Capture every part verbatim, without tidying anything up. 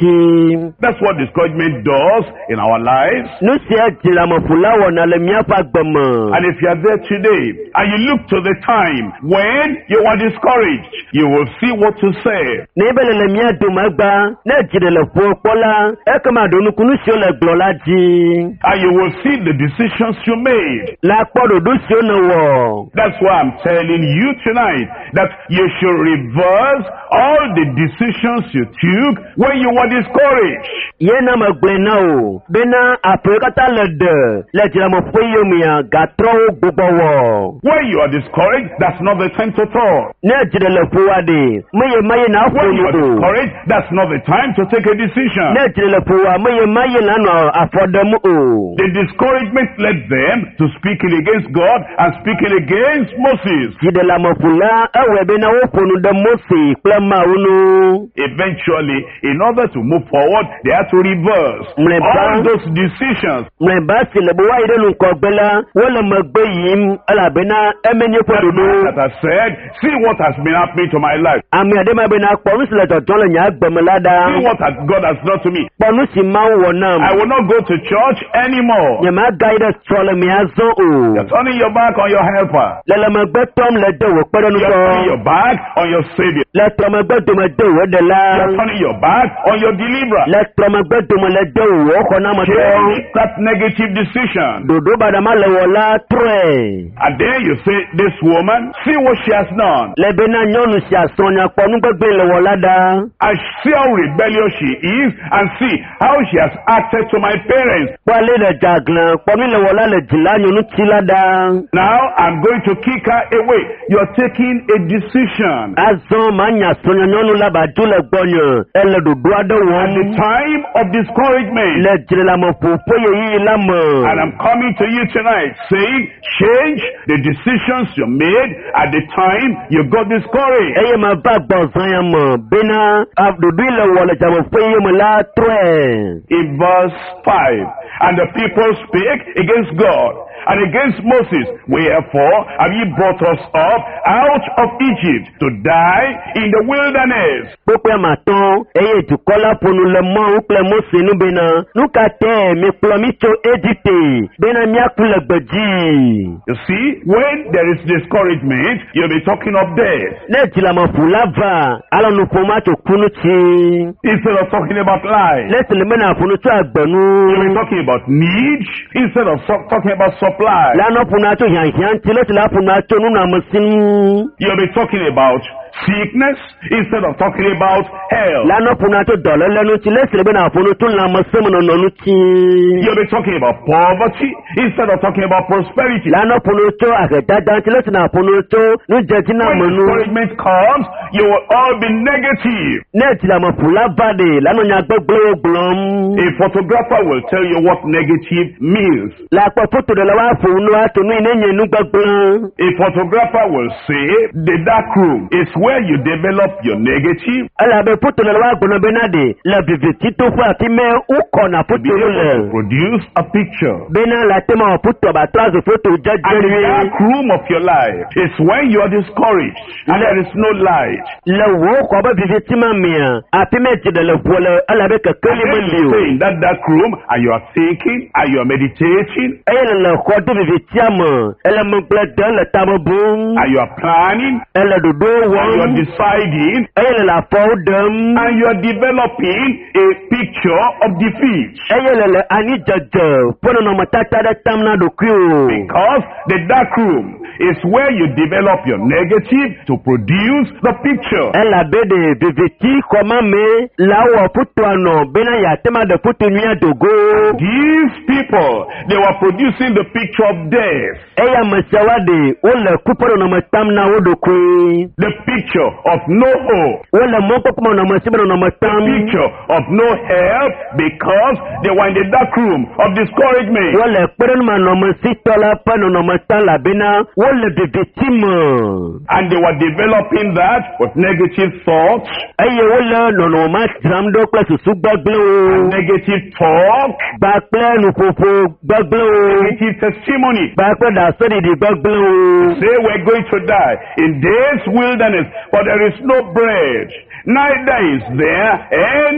That's what discouragement does in our lives. Nu sia jilamafula wona le miafa gbemo. And if you are there today and you look to the time when you are discouraged, you will see what to say. Nebele le mia dumagba na jidele fo pola e kama donu kunu sio le glola ji. And you will see the decisions you made. La podo du sio no wo. That's why I'm telling you tonight that you should reverse all the decisions you took when you were discouraged. Yena magble na o. Bena aprekata le de. Le jilamafo yomia gatro gbogbo wo. When you are discouraged, that's not the time to talk. Na jidele fo wade. Meye maye na fo When you are yo. discouraged, that's not the time to take a decision. Na jidele fo wa meye maye na no afodamu o. The discouragement led them to speaking against God and speaking against Moses. Jidela mafula ewe bena wo fonu de Mose klema unu. Eventually, in order to move forward, they had to reverse all those decisions. Mwen basi le bo wa ide nu ko gbela wole magbe yim ala bena emenye That man fododo. that has said, see what has been happening to my life. Ami ade ma bena ponu sile toton le nya gbemelada. See what has, God has done to me. Ponu si ma wo nam. I will not go to church anymore. Nya ma guide trole mi azo o. You're turning your back on your helper. Le le magbe tom le de wo pedo nu You're turning ko. your back on your Savior. Le to magbe do me de wo de You're la. turning your back on your deliverer. Le to magbe do me le de wo ko na mo to. Change that negative decision. Dodo bada ma le wo la tre. And then you say, this woman, see what she has done. Le bena nyonu si asonya ponu gbegbe le wo lada. And see how rebellious she is, and see how she has acted to my parents. Wale le jaglan ponu le wo la le jila nyonu ti lada. Now I'm going to kick her away. You're taking a decision. Azon manya sonya nyonu la ba ju le gbonyo. Ele dodo ade At the wo. time of discouragement. Le jile la mo fofo ye yi la mo. And I'm coming to you tonight saying, change the decisions you made at the time you got discouraged. Eye ma ba gbozan ya mo. Bena abdodo le wo le jamo fo ye mo la tre. In verse five, and the people spake against God and against Moses, wherefore have ye brought us up out of Egypt to die in the wilderness? Pope ma ton eye tu kola ponu le mo ukle mo senu bena. Nuka te mi plomi cho Egypte. Bena mi akule gbeji. You see, when there is discouragement, you'll be talking of death Le jila ma fulava. Ala nu foma cho kunu chi. instead of talking about life. Le se le mena funu cho You'll be agbenu. talking about need instead of so- talking about supply. La no funa cho yan yan ti le se la funa cho nu na mosin. You'll be talking about sickness instead of talking about health. La no funa cho dole le nu ti le se le mena funu tu la mosin no no nu chi. You'll be talking about poverty instead of talking about prosperity. La no funu cho ageda ti le se na funu cho nu je ti na When monu. discouragement comes, you will all be negative. Ne jila ma fulava de la no nya gbegbe oglom. A photographer will tell you what negative means. La po foto de la wa funu atunu ine nye nu gbegbe. A photographer will say the dark room is where you develop your negative. Ala be foto de la wa gbono benade. La viviti to fu ati me uko na Be foto able to le. produce a picture. Bena la tema foto ba trazo foto And the jajere. dark room of your life is when you are discouraged and there is no light. Le wo ko ba viviti ma mia. Ati me jide le vole ala be ke keli And me then you stay liu. in that dark room and you are thinking and you are meditating Ele le ko de viviti ama. Ele me gle de le tamo bum. and you are planning Ele do do and you are won. deciding Ele la fo dem. and you are developing a picture of defeat. Ele le ani jaja. Pono no matata de tamna do kyo. Because the dark room is where you develop your negative to produce the picture. Ela bede viviti koma me la wo puto ano bena ya tema de puto nuya dogo. These people, they were producing the picture of death, Eya masawade ole kuporo no matam na wodokwe. the picture of no hope, Ole moko kuma no masibro no the matam. picture of no help because they were in the dark room of discouragement. Ole peren ma no masitola pa no no matam la bena ole viviti mo. And they were developing that with negative thoughts, Eye ole no no matram do kwa susu gbaglo. negative talk, Ba kle no fofo gbaglo. negative testimony. Ba kle da so di gbaglo. Say we're going to die in this wilderness, but there is no bread, neither is there any water.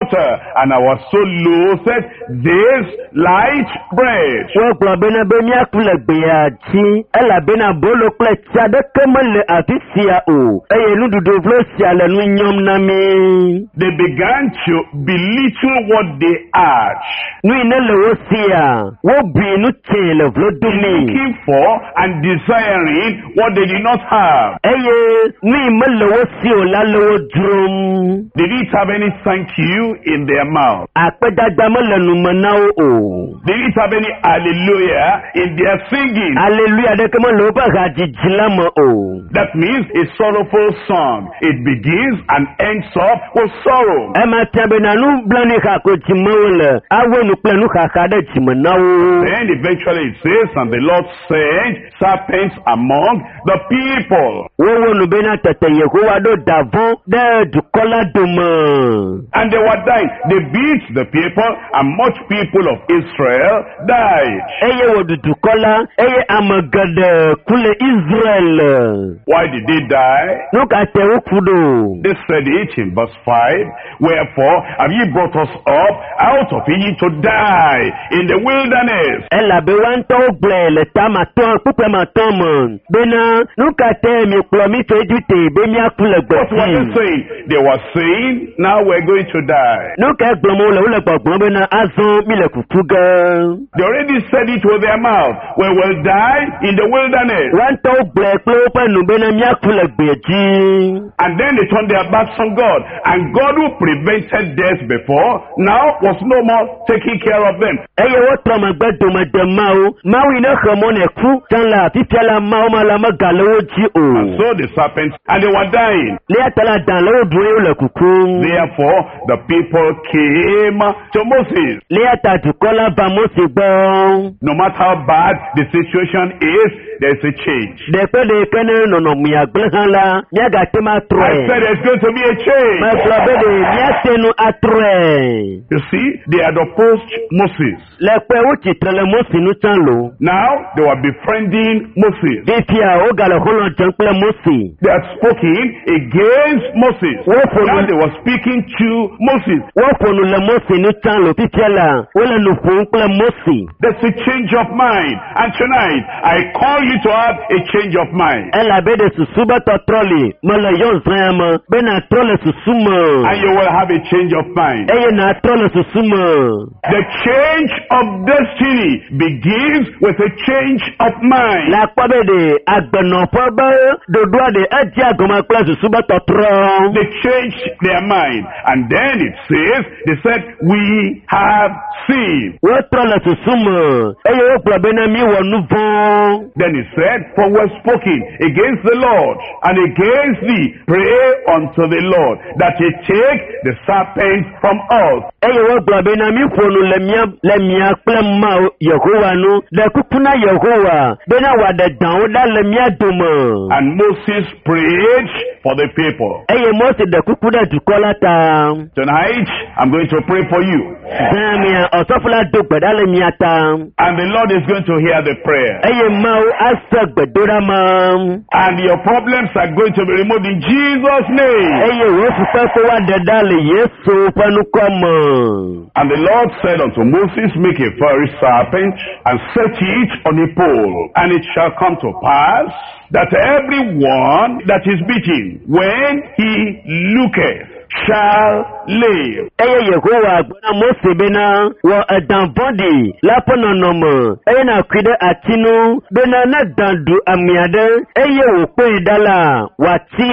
water, and I was so loatheth this light bread. Wọ́n gbọ́ bẹ́ẹ̀ bẹ́ẹ̀ ní àkúlẹ̀ gbìyà tí ẹ̀là bẹ́ẹ̀ náà bó ló pẹ́ tí adékè mọ́lẹ̀ àti síyà o. Ẹyẹ inú dúdú fúlọ́ sí alẹ́ nu yọm náà mi. They began to belittle what they had. Nu iná lọ́wọ́ síyà, wọ́n bì inú tẹ̀lẹ̀ fúlọ́ dùn mí. Looking for and desiring what they did not have. Ẹyẹ nu ìmọ̀ lọ́wọ́ sí o lálọ́wọ́ dùrùm. They didn't have any thank you in their mouth. Àpẹ́dàgbà mọ́lẹ̀ nu mọ̀ náà o. They didn't have any hallelujah in their singing. Hallelujah, adékè mọ́ lọ́wọ́ bá àjì jìlá mọ́ o. That means a sorrowful song. It begins and ends up with sorrow. Ẹ máa tẹ́ abẹ nànú blanì kàkó jìmọ̀ wọlé. Àwọn ènìyàn kàkà dẹ̀ jìmọ̀ náà o. Then eventually it says, and the Lord sent serpents among the people. Wọ́n wọ́n nù bẹ́ẹ̀ náà tẹ̀tẹ̀ yẹ kó wá dó dàvọ́n dẹ́ dùkọ́lá dùmọ̀. And they were dying. They beat the people, and much people of Israel died. Ẹyẹ wò dùdù kọ́lá, ẹyẹ àmọ̀gàdẹ̀ kúlẹ̀ Israel. Why did they die? Nùkà tẹ̀wé kudo. They said it in verse five. Wherefore have ye brought us up out of Egypt to die in the wilderness? Ẹ làbẹ̀ wá ń tọ́ gbẹ̀lẹ̀ lẹ́tà mà tán púpẹ̀ mà tán mọ̀. Bẹ́ẹ̀ni, nùkà tẹ̀ mi kúlọ̀ mi tó Egypt bẹ́ẹ̀ mi àkúlẹ̀ What were they gbẹ̀sì. saying? They were saying, now we're going to die. Nùkà gbọ̀mọ̀ wọlé wọlé gbọ̀gbọ̀n bẹ́ẹ̀ náà azán mi lẹ̀ kùtù gan. They already said it with their mouth. We will die in the wilderness. Wá ń tọ́ gbẹ̀lẹ̀ pé ó pẹ̀ nù bẹ́ẹ̀ náà mi àkúlẹ̀ gbẹ̀jì. And then they turned their backs on God. And God, who prevented death before, now was no more taking care of them. Ẹyẹ wọ́n tọ́ ọmọ ẹgbẹ́ dòmọdé máa o. Máa wí iná kan mọ́ nẹ̀ kú. Tánlá fífi ẹlá máa ó máa la mọ́ gà lọ́wọ́ jí o. And so the serpents, and they were dying. Lé àtàlà dàn lọ́wọ́ dùn yóò lẹ̀ kúkú. Therefore, the people came to Moses. Lé àtàdù kọ́lá bá Mósè gbọ́. No matter how bad the situation is, there's a change. Dẹ̀pẹ́ de kẹ́ni nọ̀nà mìíràn gbẹ́ hàn la. Ní àgà tí máa tọ̀ I ẹ̀. said there's going to be a change. Máa sọ bẹ́ẹ̀ de ní àtẹnu àtọ̀ ẹ̀. You see, they had opposed Moses. Lẹ́pẹ́ ó ti tẹ̀lé Mósè ní tán lò. Now, they were befriending Moses. Fífi à ó gàlẹ̀ kó lọ jẹun pẹ́ Mósè. They had spoken against Moses. Wọ́n fònú. Now they were speaking to Moses. Wọ́n fònú lẹ Mósè ní tán lò. Fífi ẹ̀ la ó lẹ lò fún pẹ́ Mósè. There's a change of mind. And tonight, I call you to have a change of mind. Ẹ làbẹ́ de sùsú bá tọ̀ trọ́lì. Mọ̀ lọ yọ̀ nsán yẹn mọ̀. Bẹ́ẹ̀ náà trọ́lì sùsú mọ̀. And you will have a change of mind. Ẹyẹ náà trọ́lì sùsú mọ̀. The change of destiny begins with a change of mind. Làpọ̀ de agbẹ̀nọ̀fọ́ bá dodo àdé ẹ̀jẹ̀ àgọ́mọ̀ pẹ́ sùsú bá tọ̀ trọ́. They changed their mind. And then it says, they said, we have seen. Wọ́n trọ́lì sùsú mọ̀. Ẹyẹ ó pọ̀ bẹ́ẹ̀ náà mi wọ̀ nù fún. Then he said, for we have spoken against the Lord and against thee. Pray unto the Lord that he take the serpent from us. Ẹyẹ wọ́n gbọ́ bẹ́ẹ̀ náà mi fònú lẹ́mìá pẹ́ mọ́ Yẹ̀hówa nù. Lẹ́kúkú náà Yẹ̀hówa. Bẹ́ẹ̀ náà wà dẹ̀ dàn ó dá lẹ́mìá dùnmọ̀. And Moses prayed for the people. Ẹyẹ Mósè dẹ̀ kúkú dẹ̀ dùkọ́ láta. Tonight, I'm going to pray for you. Sẹ́mi ọ̀sọ́fúnla do gbẹ̀dá lẹ́mìá ta. And the Lord is going to hear the prayer. Ẹyẹ máa á sọ gbẹ̀dọ́rà máa. And your problems are going to be removed in Jesus' name. Ẹyẹ wọ́n fi pẹ́ kó wá dẹ̀dá lè Yéṣu pẹ́nu kọ́ mọ̀. And the Lord said unto Moses, make a fiery serpent and set it on a pole. And it shall come to pass that everyone that is beaten, when he looketh, shall live. Ẹyẹ Yẹ̀hówa àgbọ̀nà Mósè bẹ́ẹ̀ náà wọ ẹ̀dàn bọ́dì lápọ̀nà nọ̀mọ̀. Ẹyẹ náà kúndé àtinú bẹ́ẹ̀ náà náà dàndù àmì àdé. Ẹyẹ wò pé ìdálà wà tí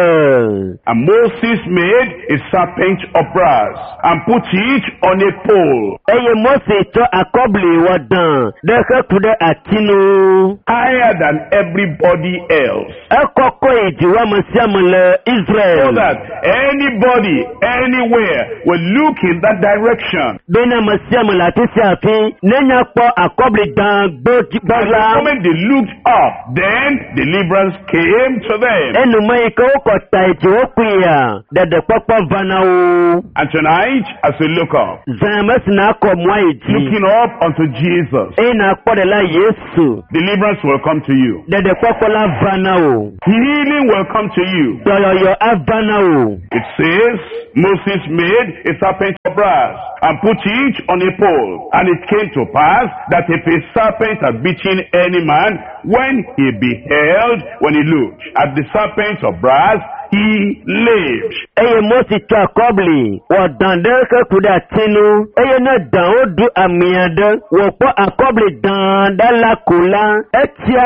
àgbẹ̀. And Moses made a serpent of brass and put it on a pole. Ẹyẹ Mósè tọ́ àkọ́bìlì wọ̀ dàn dẹ́kẹ́ kúndé àtinú. Higher than everybody else. Ẹ kọ́kọ́ ìjìwá mọ̀ sí àmọ̀lẹ̀ Israel. So that anybody, anywhere will look in that direction. Bẹ́ẹ̀ náà mọ̀ sí àmọ̀lẹ̀ àti sí àfin. Lẹ́yìn apọ̀ àkọ́bìlì dàn And gbọ́dọ̀. the moment they looked up, then deliverance came to them. Ẹnu mọ ikọ̀ ó kọ̀ ta ìjìwó pin yà. Dẹ̀dẹ̀ pọ́pọ́ vana o. And tonight, as we look up, Zàmẹ́sì náà kọ̀ mọ́ ìjì. looking up unto Jesus, Ẹ̀yin náà pọ̀dẹ̀ la Yéṣu. deliverance will come to you. Dẹ̀dẹ̀ pọ́pọ́ la vana o. Healing will come to you. Dọ̀yọ̀yọ̀ á vana o. It says, this Moses made a serpent of brass and put it on a pole. And it came to pass that if a serpent had bitten any man, when he beheld, when he looked at the serpent of brass, he lived. Eye Moses to akobli wa dande ka kuda tinu eye na dan odu amiade wo po akobli dan dala kula etia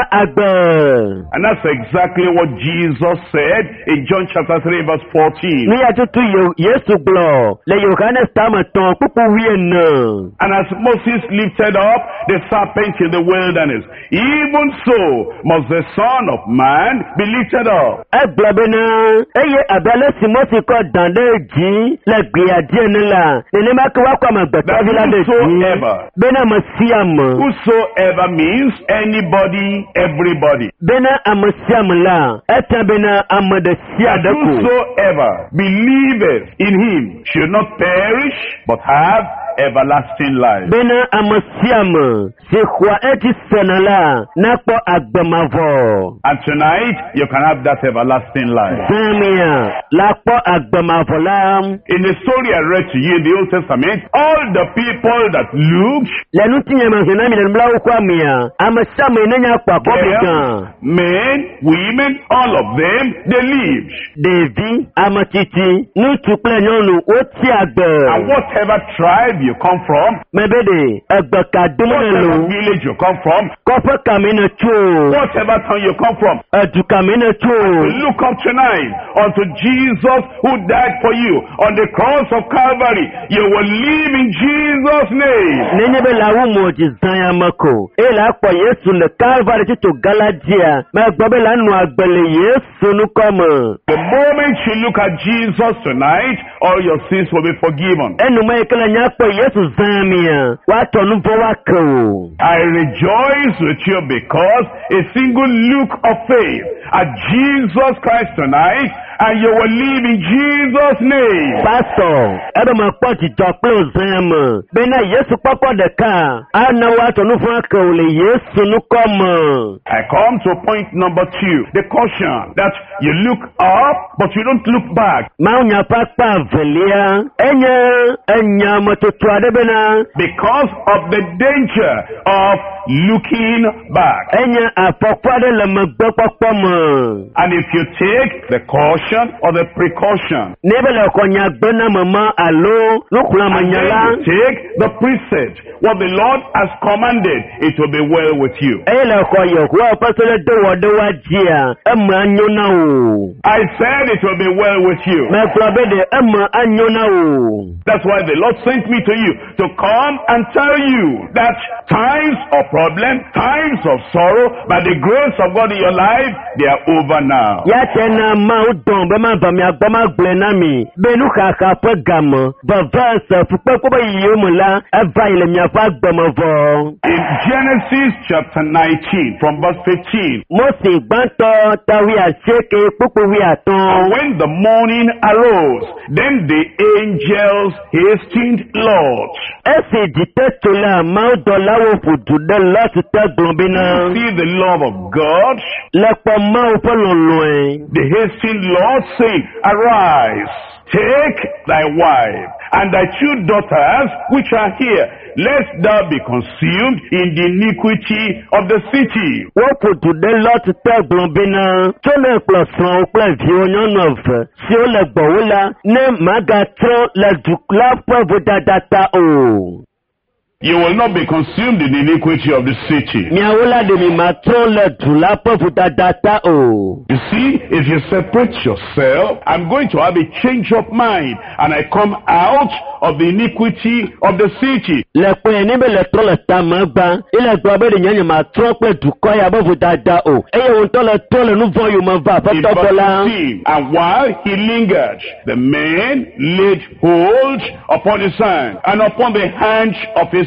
agbe. And that's exactly what Jesus said in John chapter three verse fourteen. Ni atutu Yesu glo le Yohane stama ton pupu wiena. And as Moses lifted up the serpent in the wilderness, even so must the Son of Man be lifted up. Eglabena eye abale Simoti ko dande ji le gbiade nla nene ma kwa kwa magbata vila de ji bena masiam whosoever means anybody, everybody. Bena amasiam la eta bena amade siadako. Whosoever believeth in him should not perish but have everlasting life. Bena amasiam se kwa eti senala nakpo agbamavo. And tonight you can have that everlasting life. Zamia lakpo agbamavo lam. In the story I read to you in the Old Testament, all the people that looked, lenu tinye manzena mi nembla ukwa mia amasiam enenya kwa kobikan. Men, women, all of them, they lived. Devi amatiti nutu kple nyonu oti agbe. And whatever tribe you come from, mebede egbeka dumelo whatever village you come from, kofe kamina chu whatever town you come from, edu kamina chu. look up tonight unto Jesus who died for you on the cross of Calvary. You will live in Jesus' name. Nenye be la umo jizanya mako ela kwa Yesu le Calvary tito Galatia me gbobe la nu agbele Yesu nu komo. The moment you look at Jesus tonight, all your sins will be forgiven. Enu me kele nyakpo Yesu zamia wato nu vo wako. I rejoice with you because a single look of faith at Jesus Christ tonight, and you will live in Jesus' name. Pastor, ebe ma poti doklo zama. Bena Yesu papa deka. Ana wato nu vo wako le Yesu nu komo. I come to point number two, the caution that you look up, but you don't look back. Maunya papa velia. Enya, enya matotuade bena. Because of the danger of looking back. Enya apokwade le magbepopomo. And if you take the caution or the precaution, Nebele konya bena mama alo nukula and manyala. then you take the precept, what the Lord has commanded, it will be well with you. Ele koyo kwa pasole do wode wajia. Ema anyona o. I said it will be well with you. Me klabede ema anyona o. That's why the Lord sent me to you, to come and tell you that times of problem, times of sorrow, by the grace of God in your life, they are over now. Ya tena ma udon be ma ba mi agbama gble na mi. Benu kaka pe gamo. Ba verse fupe ko ba yimula eva ile mi afa gbomo vo. In Genesis chapter nineteen, from verse fifteen, Mose gbanto tawi aseke pupu wi and aton. when the morning arose, then the angels hastened Lot. Ese ditetola ma udola wo fudu de lot te glombina. See the love of God. Lepo ma o fololoi. The hastened Lord saying, arise, take thy wife and thy two daughters which are here, lest thou be consumed in the iniquity of the city. Wo fudu de lot te glombina. To le plosan o ple vi onyon of. Si o le gbowola ne magatro le dukla po data o. You will not be consumed in the iniquity of the city. Miawola de mi matro le dula po data o. You see, if you separate yourself, I'm going to have a change of mind, and I come out of the iniquity of the city. Le pe ni be le tro le tamagba, ile gbo be de nyan ma tro pe duko ya bo dada o. Eye won to le to le nu vo yo ma va fa In to verse bola. fifteen, and while he lingered, the men laid hold upon his hand and upon the hand of his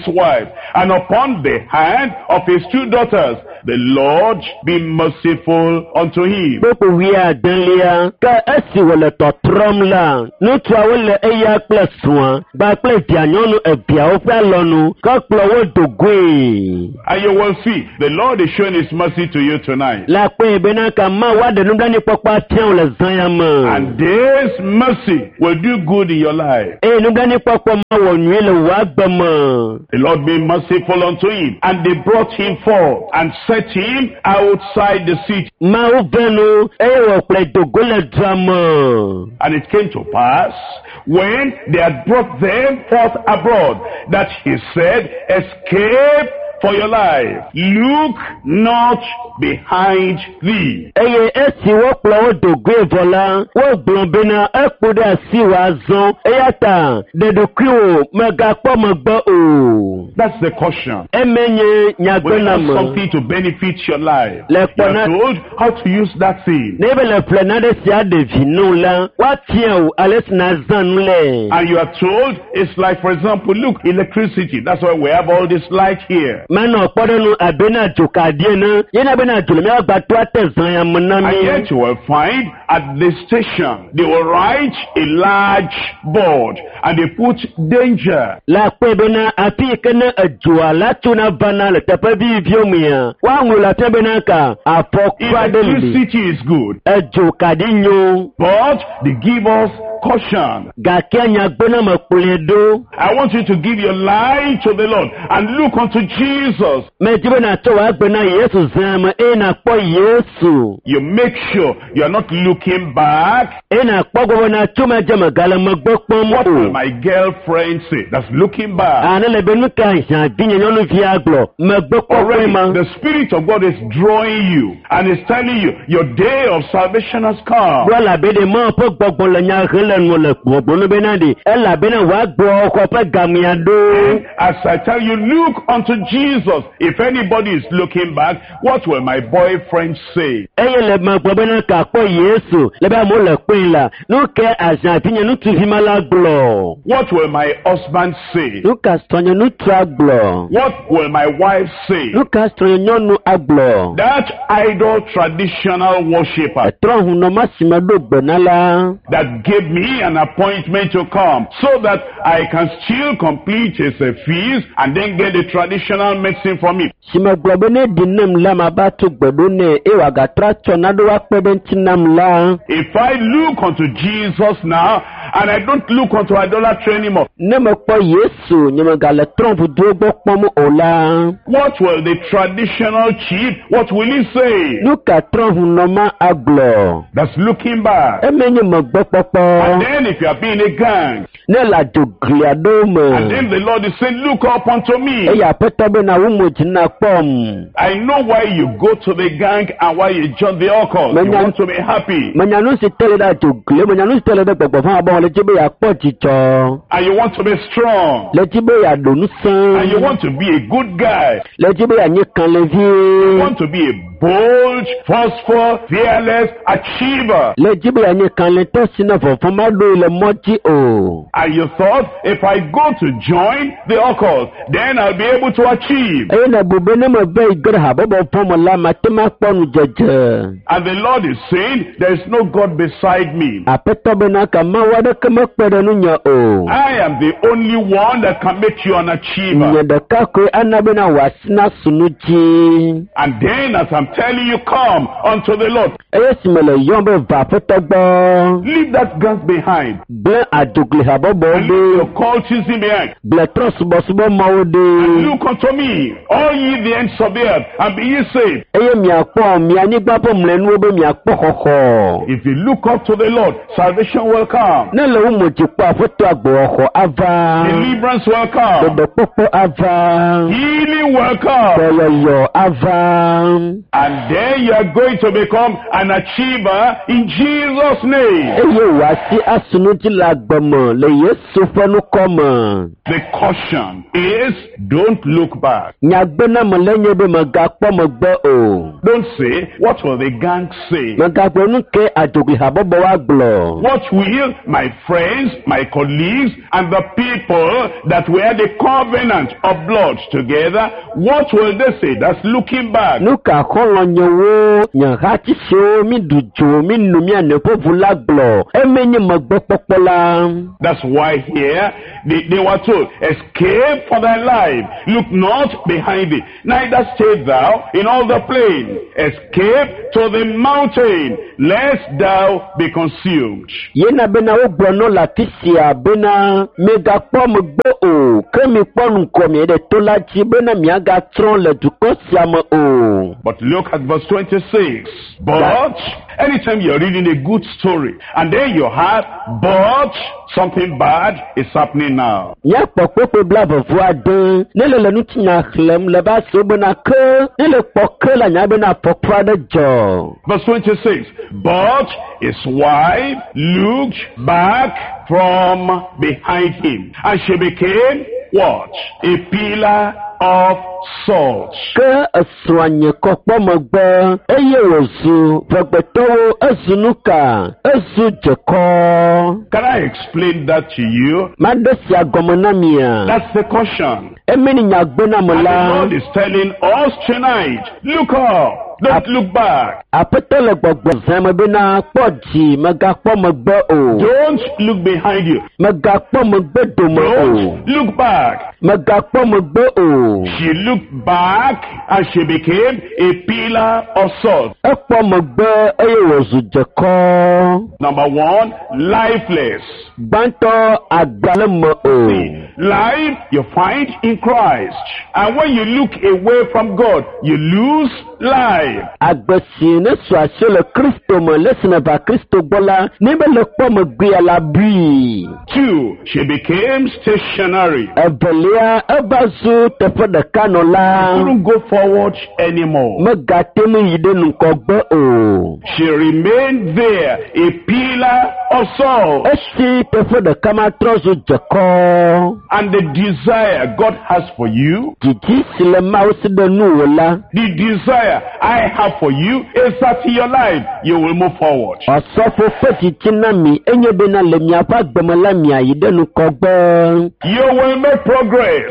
wife, and upon the hand of his two daughters. The Lord be merciful unto him. Boko wia danlia ka esi wole totrom la nutu awole eya pleswa ba ple dianyonu ebia ofra lonu ka plowo dogwe. And you will see the Lord is showing his mercy to you tonight. La pe bena ka ma wa de nunda ni papa tian le zanyama. And this mercy will do good in your life. E nunda ni papa ma wonwe le wa gbama. The Lord be merciful unto him, and they brought him forth and set him outside the city. Ma ubenu e wo ple dogole drama. And it came to pass, when they had brought them forth abroad, that he said, escape for your life. Look not behind thee. Eye esi wo plo dogwe vola wo blombena ekuda si wazon eyata de dokrio mega po magba o. That's the caution. Emenye When you nyagbena have mo. something to benefit your life, Le you are pona- told how to use that thing. Nebe le plenade si adevi nou la wa tien ou ales na zan le. And you are told, it's like, for example, look, electricity. That's why we have all this light here. Mano podo nou abena jokadie na yena bena jule me agba to atezan ya And monami. yet you will find at the station, they will write a large board and they put danger. La kwe bena api kena ajua la tuna bana le tepe bi viomia. Wangu la te bena ka apokwa deli. Electricity is good, Ajo kadinyo. but they give us caution. Gake nyagbena makuledo. I want you to give your life to the Lord and look unto Jesus. Mejibe na to agbena Yesu zama e na po Yesu. You make sure you are not looking back. E na po go na chuma jama gala magbokpon What will mo. my girlfriend say? That's looking back. Ana le benu ka jan binye nyonu fi aglo. Magbokpon Already, ma. the Spirit of God is drawing you and is telling you your day of salvation has come. Bro la bede mo po gbogbon le nya hele no le gbogbon no benade. E la bena wa gbo ko pe gamiado. As I tell you, look unto Jesus. If anybody is looking back, what will my boyfriend say? Eye le magbon na ka po Yesu. Le ba mo le pin la. Nu ke ajan binye nu tu fi mala glo. What will my husband say? Nu ka stonyo nu tu aglo. What will my wife say? Nu ka stonyo nyonu aglo. That idol traditional worshiper Etron hu no masima do gbenala. that gave me an appointment to come so that I can still complete his uh, feast and then get the traditional medicine from him. Sima globene dinam la mabatu gbedone e waga tracho na do akpeden tinam la. If I look unto Jesus now and I don't look unto idolatry anymore, Ne me po Yesu nyama gale trompu do gbo pomo ola. what will the traditional chief, what will he say? Nuka trompu no ma aglo. That's looking back. E menye mo gbo And popo. then if you are being a gang, Ne la joglia do and me. then the Lord is saying, look up unto me. E ya peto be na wumo jina pom. I know why you go to the gang and why you join the occult. You Manya- want to be happy. Manyanu si tele da jogle. Manyanu si tele da gbogbo fan abon le jibe ya po jicho. And you want to be strong. Le jibe ya donu And you san. want to be a good guy. Le jibe ya nyekan le You vie. want to be a bold, forceful, fearless achiever. Le jibe ya nyekan le to sina fofo ma do le moji o. And you thought, if I go to join the occult, then I'll be able to achieve. E na bube ne mo be igre ha bobo fomo la matema ponu jeje. And the Lord is saying, there is no God beside me. Apeto be na ka ma wada ke mo pere nu nya o. I am the only one that can make you an achiever. Nye de ka ko anabe na wasina sunuji. And then as I'm telling you, come unto the Lord. E simele yon be va apeto gbo. Leave that guns behind. Ble adogle ha bobo And leave your de. cultism behind. Ble tro subo subo ma o And de. look unto me, all ye the ends of the earth, and be ye saved. Eye mi akpo mi anigba po mle nu be mi akpo koko. If you look up to the Lord, salvation will come. Ne le umo ji po afoto agbo oko ava. Deliverance will come. Dodo popo ava. Healing will come. Yoyoyo ava. And then you are going to become an achiever in Jesus' name. eye wà sí àsunújì làgbọ̀mọ̀ lè Yéṣu fẹ́nu kọ́mọ̀. The caution is don't look back. Nyàgbẹ́nà mọ̀lẹ́yìn bí màgà pọ̀ mọ̀ gbọ́ o. Don't say, what will the gang say? Màgà gbẹ̀nu ké àjòkè àbọ̀bọ̀ wa gbọ̀. What will my friends, my colleagues, and the people that were the covenant of blood together, what will they say? That's looking back. Nuka kọ́lọ̀ nyẹ̀wò nyàhà tí ṣe o mi dùjò mi nù mí ànẹ́pọ̀fù lágbọ̀. Ẹ̀mẹ́ni mọ̀ gbọ́ pọ́pọ́lá. That's why here they, they were told, escape for thy life. Look not behind thee. Neither stay thou in all the plain. Escape to the mountain, lest thou be consumed. Yéna bena o gbọ̀nà láti ṣe àbẹ́nà mẹ́ga pọ́ mi gbọ́ o. Kémi pọ́nù kọ̀ mi ẹ̀dẹ̀ tó lájí bẹ́nà mi àga trọ́n lẹ́dùkọ́ sí àmọ́ o. But look at verse twenty-six. But anytime you're reading a good story, and then you have, but something bad is happening now. Nyà pọ̀ pépé blábọ̀ fún adé. Nílẹ̀ lẹ́nu tí nyà xlẹ̀m lẹ́ bá ṣe bẹ́nà ké. Nílẹ̀ pọ̀ ké là nyà bẹ́nà pọ̀ pọ̀ adé jọ. Verse twenty-six. But his wife looked back from behind him, and she became what? A pillar of salt. Ke esranye kɔkpɔ megbe eye wòzu vegbetɔwo ezunuka ezu dzekɔ. Can I explain that to you? Made sia gɔme na mia. That's the caution. Emi ni nyagbe na me And the la. Lord is telling us tonight, look up. Don't look back. Aƒetɔ le gbɔgbɔ zãme bena kpɔ dzi megakpɔ megbe o. Don't look behind you. Megakpɔ megbe dome o. Don't look back. Megakpɔ megbe o. She looked back and she became a pillar of salt. Ekpɔ megbe eye wòzu dzekɔ. Number one, lifeless. Gbãtɔ agbalẽ me o. Life you find in Christ. And when you look away from God, you lose life. Agbesi ne su asi le Kristo me lesine va Kristo gbɔ la, ne be le kpɔ megbea la bui. Two, she became stationary. Evelia eva zu teƒe ɖeka nɔ la. Couldn't go forward anymore. Megate nu yi ɖe ŋgɔgbe o. She remained there, a pillar of salt. Esi teƒe ɖeka ma trɔ zu dzekɔ. And the desire God has for you, Didi si le Mawu si ɖe nu wò la. the desire I have for you is that in your life you will move forward. Ɔsɔfo ƒe didi na mi enye bena le miaƒe agbeme la miayi ɖe ŋgɔgbe. You will make progress.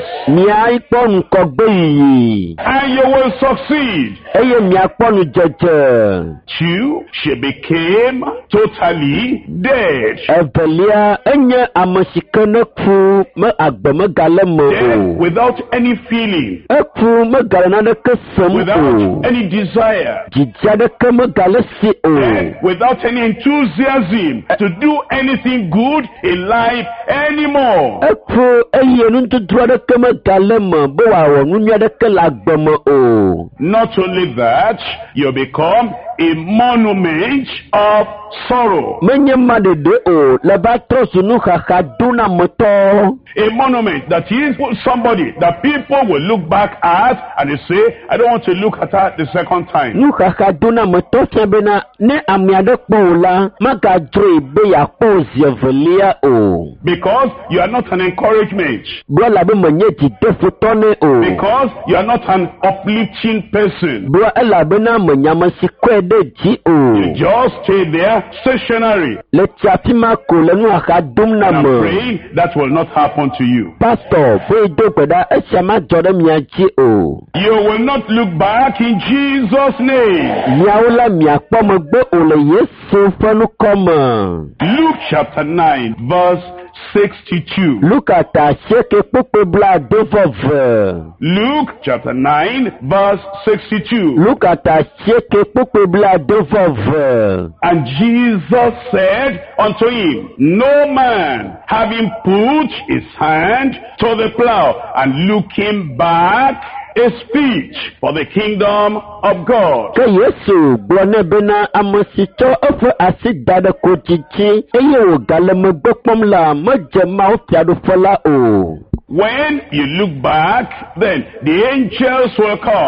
Miakpɔ ŋgɔgbe yiyi. And you will succeed. Eye miakpɔ nudzedze. Two, she became totally dead. Evelia enye ame si ke ne ku me agbe megale me Dead o. without any feeling, Eku megale naneke sem without o. any desire, Didi aɖeke megale si o. dead without any enthusiasm to do anything good in life anymore. Eku eye nududu aɖeke megale me be wòawɔ nu nyui aɖeke le agbe me o. Not only that, you become a monument of sorrow. Menye ma ɖeɖe o le va trɔ zu nuxaxa dona metɔ. A monument that is somebody that people will look back at and they say, I don't want to look at her the second time. Nuxaxa dona metɔ fia bena ne ame aɖe kpɔ o la magadzroe be yeakpɔ zi evelia o. Because you are not an encouragement. Bro la be menye dzideƒotɔ ne o. Because you are not an uplifting person. Bro elabena menyame si kɔe ɖe dzi You o. just stay there stationary. Le tsiafi ma ko le nuxaxa dom na And I'm me. praying that will not happen to you. Pastor boe do gbe ɖa esia ma dzɔ ɖe mia dzi o. You will not look back in Jesus' name. Miawo la miakpɔ megbe o le Yesu ƒe nukɔme. Luke chapter nine verse sixty-two. Luka ta asieke kpukpe bla do veve. Luke chapter nine verse sixty-two. Luka ta asieke kpukpe bla do veve. And Jesus said unto him, no man having put his hand to the plow and looking back is fit for the kingdom of God. Ke Yesu gblɔ nɛ bena ame si tsɔ eƒe asi da ɖe ko dzidzi eye wògale megbe kpɔm la medze Mawu fiaɖuƒe la o. When you look back, then the angels will come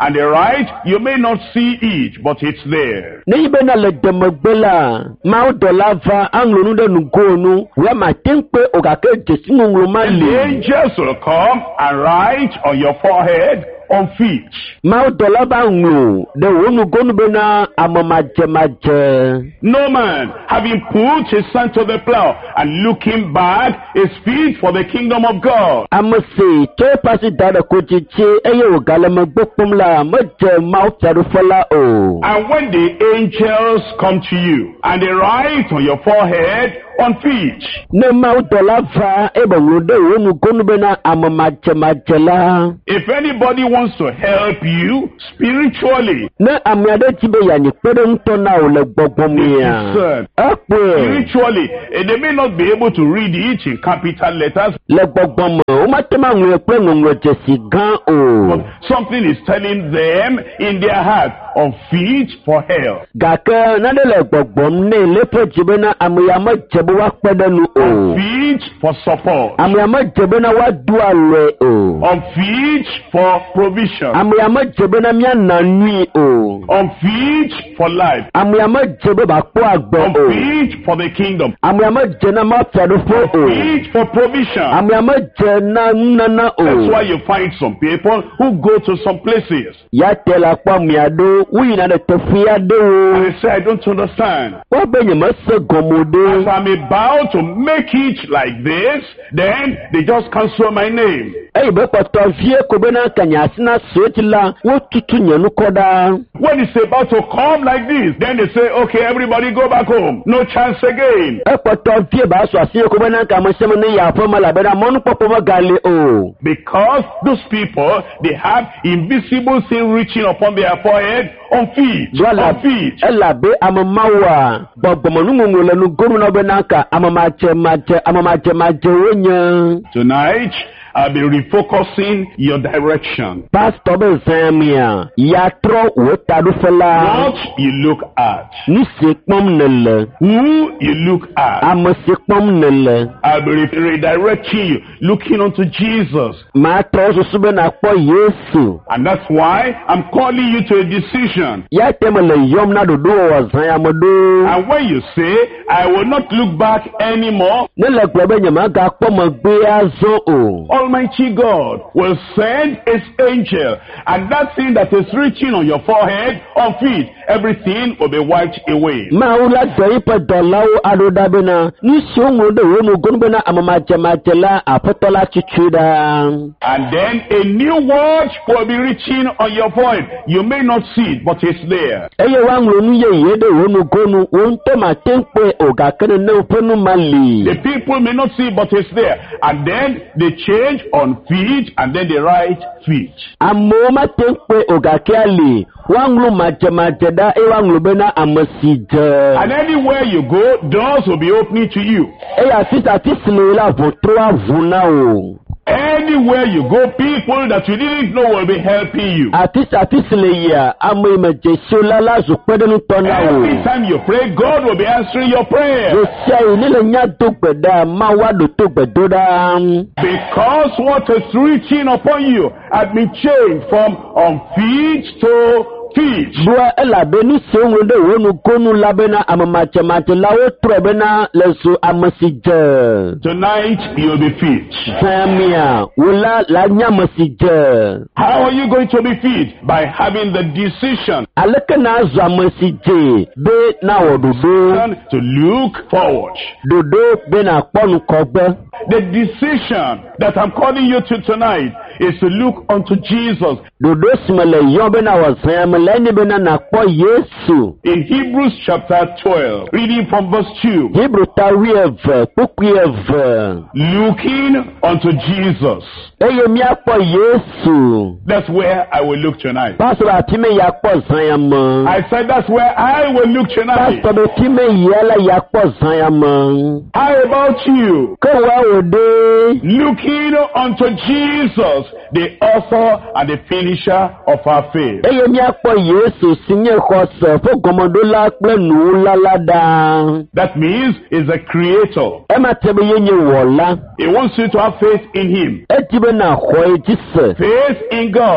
and the right, you may not see it, but it's there. Ne ibe na le demegbe la, ma o dola va anglo nu de nugo nu, we ma tempe o ga ke jesi nglo ma And the le. angels will come and write on your forehead, on feet. Ma o dola ba nglo, de wo nugo nu be na amamaje maje. No man, having put his hand to the plow and looking back, is fit for the kingdom of God. Amase, che pasi dada kochichi, eye o gale me gbopom la, me je ma o feru fola o. And when the angels come to you, and they write on your forehead, on feet. Ne ma o dola va, ebe nglo de wo nugo nu be na amamaje maje la. If anybody wants to help you spiritually, Ne amiade tibe ya ni pere nto na o le gbogbo mi ya. Listen. Ekwe. spiritually, eh, they may not be able to read it in capital letters, Le gbogbo mo, o ma te ma ngwe pe ngwe jesi gan o. but something is telling them in their heart, on feet for hell. Gake na de le gbogbo ne le pe jibe na amuyama jebe wa pede nu o. On feet for support. Amuyama jebe na wa du alwe o. On feet for provision. Amuyama jebe na mia na nui o. On feet for life. Amuyama jebe ba po agbo On o. feet for the kingdom. Amuyama jena ma fedo fo On o. feet for provision. Amuyama jena nana That's o. why you find some people who go to some places Ya tela kwa miado, wi na de tefuya de and o. they say, I don't understand. Wa benye ma se As gomode. I'm about to make it like this, then they just cancel my name. Ey be poto vie ko be na kanya sina sweti la, wo tutu nyanu koda. When it's about to come like this, then they say, okay, everybody go back home. No chance again. E poto vie ba so asie ko be na ka mo sema ne ya fo mala be na monu popo mo gale o. Because those people, they have invisible sin reaching upon their forehead, on feet, Dwala on feet. ela be amamawa gbogbo mo nu ngolo le nu gonu na be na ka amamache mache amamache mache wonya. Tonight, I'll be refocusing your direction. Pastor be zamia ya tro wo tadu fela. What you look at, Ni se pom nele. who you look at. Am se pom nele. I'll be re- redirecting you, looking unto Jesus. Ma tro so sube na po Yesu. And that's why I'm calling you to a decision. Ya temele yom na do do wa zanya modo. And when you say, I will not look back anymore, Ne le globe nyama ga po mo gbe azo o. Almighty God will send his angel, and that thing that is reaching on your forehead, on feet, everything will be wiped away. Ma ula doi pa dolawo adoda bena. Ni so ngo de wo no gonu bena amamache mache la apotola chichuda. And then a new word will be reaching on your forehead. You may not see it, but it's there. Eye wa nglo nu ye ye de wo no gonu wo nto ma tempe o ga kene ne openu mali. The people may not see it, but it's there. And then they change on feet, and then they write feet. Amo ma tempe o ga kiali. Wa nglo mache mache da e wa nglo bena amasije. And anywhere you go, doors will be opening to you. E ya sisa tisile la vo troa vuna o. Anywhere you go, people that you didn't know will be helping you. Atisa atisile ya amo imeje shola la zo pede nu tona o. Every time you pray, God will be answering your prayer. Yo sai ni le nya to gbeda ma wa do to gbedo da. Because what is reaching upon you has been changed from on feet to feet. Bua ela be ni se wo de wo nu konu la be na amamache mache la wo tro be na leso amasije. Tonight, you'll be feet. Samia wala la nya masije. How are you going to be feet? By having the decision Aleke na zo amasije be na wododo. to look forward. Dodo be na ponu kogbe. The decision that I'm calling you to tonight is to look unto Jesus. Dodo simele yo be na wasanya leni be na na po Yesu. In Hebrews chapter twelve, reading from verse two, Hebrew tawieve pukuieve. looking unto Jesus. Eye mi apo Yesu. That's where I will look tonight. Pastor atime ya po zanya mo. I said that's where I will look tonight. Pastor be time yela ya po zanya mo. How about you? Ko wa ode. Looking unto Jesus, the author and the finisher of our faith. Eye mi apo Yesu sinye khose fo gomodo la ple nu la la da. That means he's a creator. E ma tebe yenye wola. He wants you to have faith in him. E tibe na khoe tise. Faith in God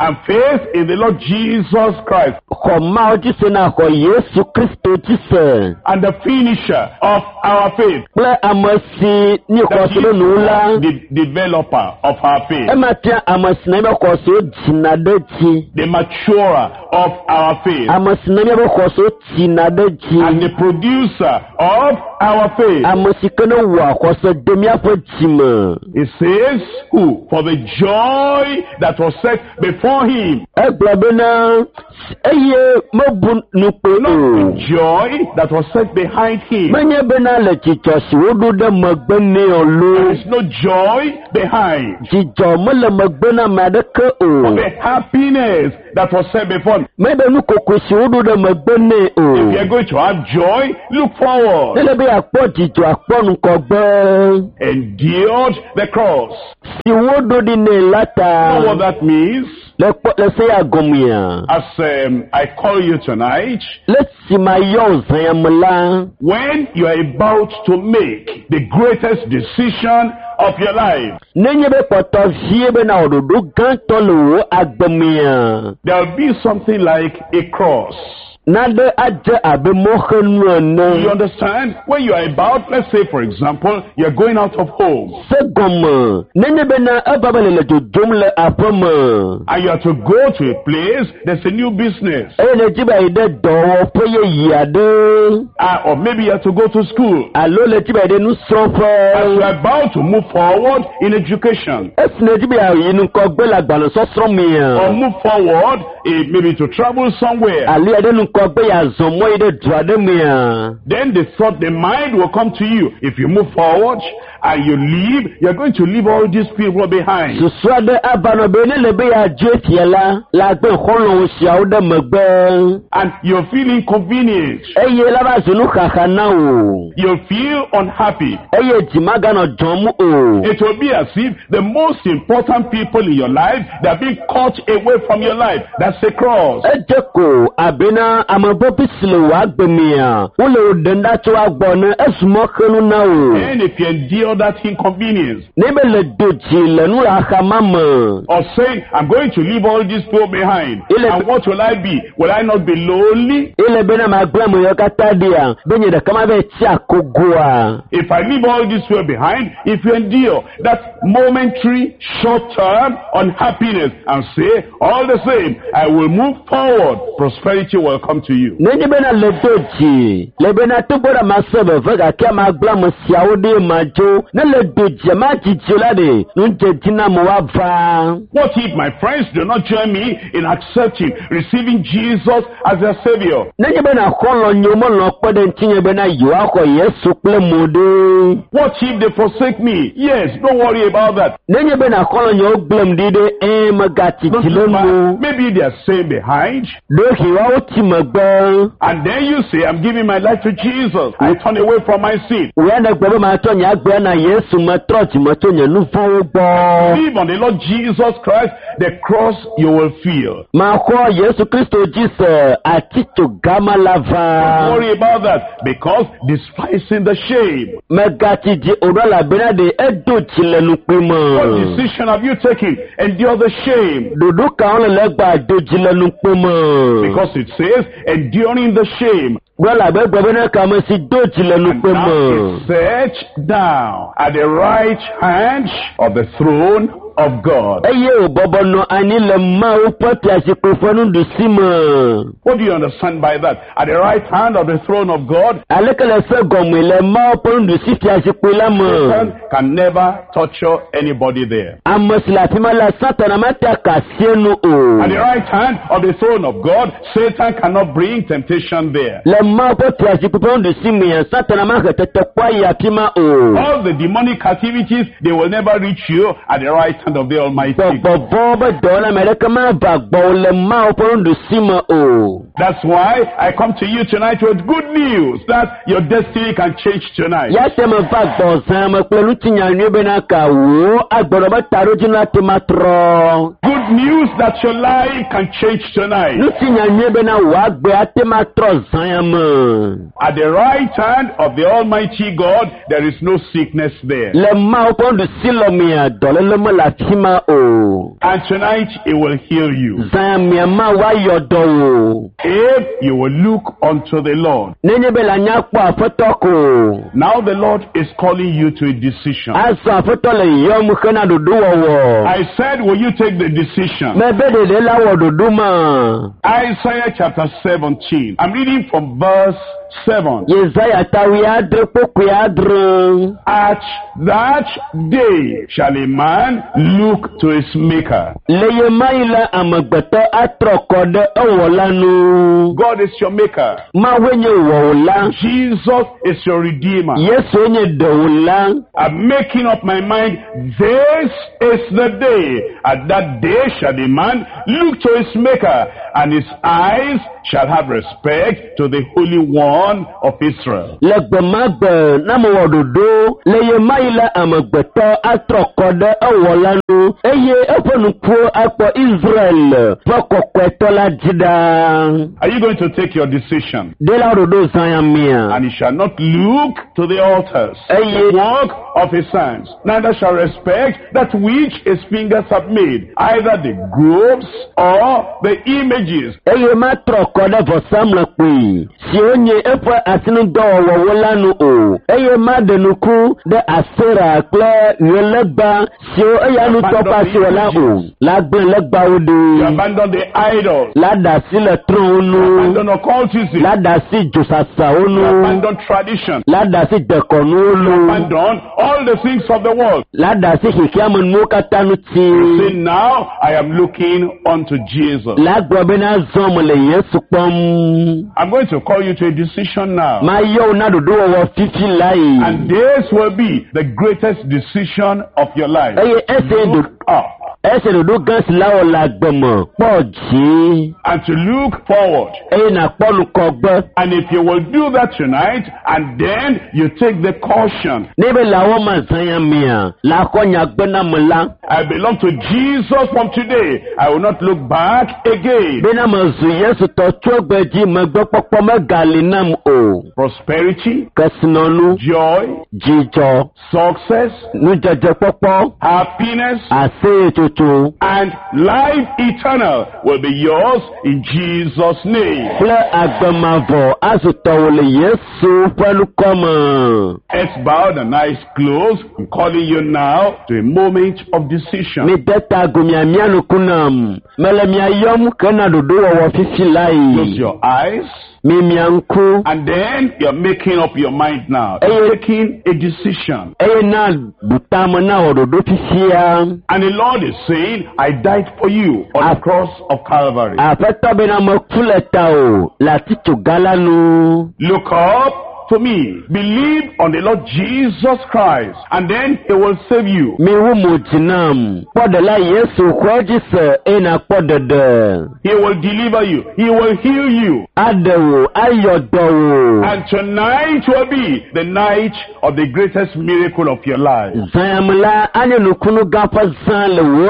and faith in the Lord Jesus Christ, Xɔ Mawu dzi se na xɔ Yesu Kristo dzi se. and the finisher of our faith, Kple ame si nye that xɔse ɖe nu la. is the developer of our faith, Ema tia ame si na míaƒe xɔsewo dzina ɖe dzi. the maturer of our faith, Ame si na míaƒe xɔsewo dzina ɖe and dzi. the producer of our faith. Ame si ke ne wɔa xɔse de míaƒe dzime. It says, who? For the joy that was set before him. Egblɔ bena eye mebu nukpe Not o. the joy that was set behind him. Menye bena le dzidzɔ si woɖo ɖe megbe nɛ o There lo. is no joy behind. Dzidzɔ mele megbe na ame aɖeke o. The happiness that was set before him. Mebe nukoko si woɖo ɖe megbe nɛ If you are o. going to have joy, look forward. Nele be akpɔ dzidzɔ akpɔ nukɔgbe. Endured the cross. Si woɖo ɖi nɛ la You know what ta. that means? Le kpɔ le se ya gɔmea. As um, I call you tonight, Le si ma yɔ zãyame la. when you are about to make the greatest decision of your life, Nenye be kpɔtɔ vie bena wɔɖoɖo gãtɔ le wo agbemea. there will be something like a cross. Nade adze abe mɔxenu You ene. understand? When you are about, let's say for example, you are going out of home Se gɔme. Nenye bena eva be le le dzodzom le aƒeme. and you are to go to a place, there's a new business. Eye le dzi be yi ɖe dɔwɔƒe yeye aɖe. Uh, or maybe you have to go to school. Alo le dzi be yi ɖe As you nusrɔ̃ƒe. are about to move forward in education, Esi le dzi be yi nukɔgbe le agbalẽsɔsrɔ̃ or mea. move forward eh, maybe to travel somewhere, Ali yi ɖe nukɔgbe yeazɔ mɔ yi ɖe du aɖe mea. then the thought, the mind will come to you. If you move forward and you leave, you're going to leave all these people behind. Susu aɖe ava nɔ be ne le be yeadzo fia la, le agbe xɔlɔ̃wo siawo ɖe megbe. And you'll feel inconvenient. Eye la va zu nuxaxa na wo. You'll feel unhappy. Eye dzi maganɔ dzɔm o. It will be as if the most important people in your life, they're being cut away from your life. That's the cross. Edze ko abena ame bɔbi si le wò agbe mea, wole wò ɖem ɖa tso agbɔ ne ezu mɔxenu na wo. And if you endure that inconvenience, Ne be le do dzi le nuɖaxa ma me. or saying, I'm going to leave all these people behind, Ele- and what will I be? Will I not be lonely? Ele bena magblẽ ame yawo katã ɖia, be nye ɖeka ma be tsi akogoa. If I leave all this people behind, if you endure that momentary, short-term unhappiness and say, all the same, I will move forward, prosperity will come to you. Nenye bena le do dzi, le bena togbɔ ɖe ma se veve gake magblẽ ame siawo ɖe ma dzo, ne le do dzi ma dzidzi la ɖe, nudzedzi na me woava. What if my friends do not join me in accepting, receiving Jesus as their Savior? Nenye bena xɔlɔ̃ nyo melɔ̃ kpe ɖe ŋutinye bena yewoaxɔ Yesu kple mo ɖe. What if they forsake me? Yes, don't worry about that. Nenye bena xɔlɔ̃ nyewo gblẽm ɖi ɖe ẽ megatsi Don't dzi le look nu. back. Maybe they are staying behind, Ɖo hiwoawo tsi megbe. and then you say, I'm giving my life to Jesus. I turn away from my sin. Wòya ne gbe be matrɔ nye agbe na Yesu metrɔ dzime tso nye nu vɔ̃wo gbɔ. Believe on the Lord Jesus Christ, the cross you will feel. Maxɔ Yesu Kristo dzi se atitso gama la Don't va. worry about that, because despising the shame. Megatsi dzi o ɖo elabena ɖe edo dzi le nukpui What me. decision have you taken? Endure the shame. Ɖoɖo kawo le le gba do dzi le nukpui me. Because it says, enduring the shame. Gblɔ labe gbe bena kame si do dzi le And nukpui now me. is set down at the right hand of the throne of God. Eye wòbɔbɔ nɔ anyi le Mawu ƒe fiazikpui ƒe nuɖusi me. What do you understand by that? At the right hand of the throne of God, Aleke le se gɔme le Mawu ƒe nuɖusi fiazikpui la me. Satan can never torture anybody there. Ame si le afi ma la Satana mate akasie nu At the o. right hand of the throne of God, Satan cannot bring temptation there. Le Mawu ƒe fiazikpui ƒe nuɖusi mea, Satana mahe tetekpɔa yi afi ma o. All the demonic activities, they will never reach you at the right hand of the Almighty. Gbɔgbɔvɔ be dɔwɔla ame ɖeke mava gbɔwò le Mawu ƒe nuɖusi me o. That's why I come to you tonight with good news that your destiny can change tonight. Yasema vagbo sama kwelu tinyanywe benaka wo agboroba tarojina tematro. Good news that your life can change tonight. Lutinyanywe bena wagbe atematro zayama. At the right hand of the Almighty God, there is no sickness there. Le ma opondu silomia dole le mo la tima o. And tonight it will heal you. Zayamia ma wa yodo. If you will look unto the Lord. Nenye bela nyakwa afotoko. Now the Lord is calling you to a decision. Asa afotole yomu kena duduwa wo. I said, will you take the decision? Mebede de la wo duduma. Isaiah chapter seventeen. I'm reading from verse seven. Yesaya tawi adre poku adre. At that day shall a man look to his maker. Leye maila amagbeto atrokode owolanu. God is your maker. Ma wenye wola. Jesus is your redeemer. Yesu wenye dola. I'm making up my mind. This is the day. At that day shall a man look to his maker, and his eyes shall have respect to the Holy One of Israel. Legbe magbe namu wododo leye maila amagbeto atrokode owolanu. Eye efonuku akpo Israel fokokweto la jida. Are you going to take your decision? De la wododo zayamia. And he shall not look to the altars, Eye the work of his hands, neither shall respect that which his fingers have made, either the groves or the images. Eye matrokode vosamla kwi. Si onye efe asinu do wowolanu o. Eye madenuku de asera kle yelegba. Si o eyanu topa si wala o. Lagbe legba You ode. abandon the idols. Lada si le tron onu. Abandon occultism. Lada si josasa You onu. abandon tradition. Lada si dekonu onu. Abandon all the things of the world. Lada si hikiamu nukatanu ti. Say, now I am looking unto Jesus. Lagbo bena zomole Yesu pom. I'm going to call you to a decision now. Ma yo na dodo wo fifi lai. And this will be the greatest decision of your life. Eye ese do Look up ese dodo gans lawo la gbomo. Poji. and to look forward. Eye na polu kogbe. And if you will do that tonight, and then you take the caution, Nebe lawo ma zayamia. La konya gbena mla. I belong to Jesus from today. I will not look back again. Bena mazu Yesu to chogbeji magbo popo megalinam o. Prosperity, Kasinonu. joy, Jijo. success, Nujeje popo. happiness, Ase tutu. and life eternal will be yours in Jesus' name. Ple agbemavo azutowole Yesu pelu koma. Heads bowed and eyes closed. I'm calling you now to a moment of decision. Mi deta gumia mianu kunam. Mele miayom kena dudu wa fifi Close lai. your eyes, Mi mianku. and then you're making up your mind now. Hey. You're making a decision. Eye na butama na ododo fifia. And the Lord is saying, I died for you on the cross of Calvary. Afeta bena makuleta o. Lati chugalanu. Look up to me. Believe on the Lord Jesus Christ, and then He will save you. Mi wumu jinam. Podela Yesu kwejise ena podede. He will deliver you. He will heal you. Adewo ayodowo. And tonight will be the night of the greatest miracle of your life. Zayamla ane nukunu gafa zan lewo